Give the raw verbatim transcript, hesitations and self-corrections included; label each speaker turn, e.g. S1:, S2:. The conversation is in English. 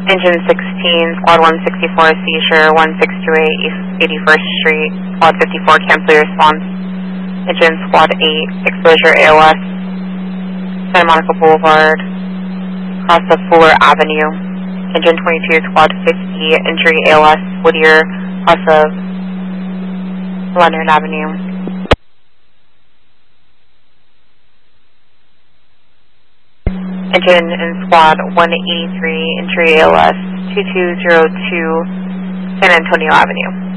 S1: Engine sixteen, Squad one sixty-four, seizure, one six two eight, East eighty-first Street, Squad fifty-four, cancel your response. Engine Squad eight, exposure A O S, Santa Monica Boulevard, across of Fuller Avenue. Engine twenty-two, Squad fifty, entry A O S, Whittier, across of Leonard Avenue. Engine in Squad one eighty-three, entry A O S, two two zero two, San Antonio Avenue.